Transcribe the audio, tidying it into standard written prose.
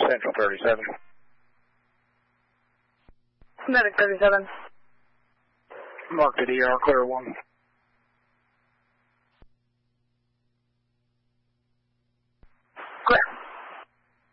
Central 37. Medic 37. Mark the DR, clear 1.